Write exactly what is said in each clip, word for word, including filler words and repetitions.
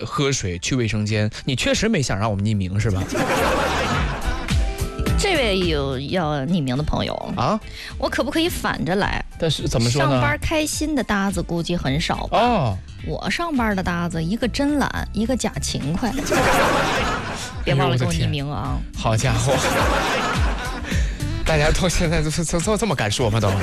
喝水、去卫生间，你确实没想让我们匿名是吧？ 这位有要匿名的朋友啊，我可不可以反着来？ 但是怎么说呢？ 上班开心的搭子估计很少吧？哦，我上班的搭子一个真懒，一个假勤快。别忘了给我匿名啊！ 好家伙，大家都现在都都都这么敢说吗？都。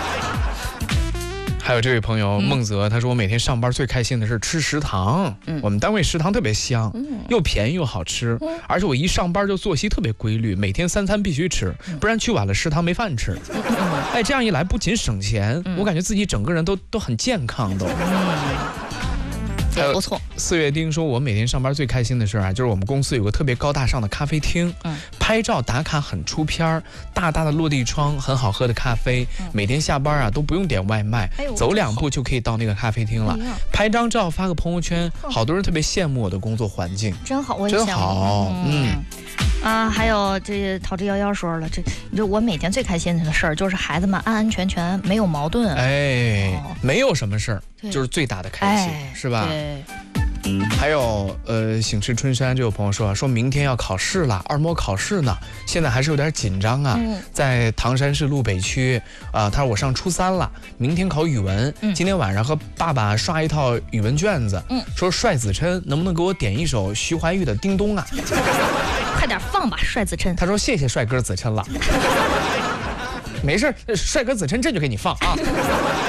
还有这位朋友孟泽，他说我每天上班最开心的是吃食堂，嗯、我们单位食堂特别香，嗯、又便宜又好吃，嗯、而且我一上班就作息特别规律，每天三餐必须吃，不然去晚了食堂没饭吃。嗯、哎，这样一来不仅省钱，嗯、我感觉自己整个人都都很健康都。嗯也不错。 四月丁说，我每天上班最开心的事啊，就是我们公司有个特别高大上的咖啡厅，嗯，拍照打卡很出片，大大的落地窗，很好喝的咖啡，嗯、每天下班啊都不用点外卖，哎、走两步就可以到那个咖啡厅了，哎、拍张照发个朋友圈，好多人特别羡慕我的工作环境， 真好，我也真好，嗯。嗯啊，还有这陶之夭夭说了，这你说我每天最开心的事儿就是孩子们安安全全，没有矛盾， 哎，哦、没有什么事儿，就是最大的开心，哎、是吧？ 对。 还有呃，醒翅春山这位朋友说，说明天要考试了，二模考试呢，现在还是有点紧张啊。嗯、在唐山市路北区啊、呃，他说我上初三了，明天考语文，嗯、今天晚上和爸爸刷一套语文卷子，嗯、说帅子琛能不能给我点一首徐怀钰的《叮咚》啊？ 快点放吧，帅子琛。 他说谢谢帅哥子琛了，没事，帅哥子琛这就给你放啊。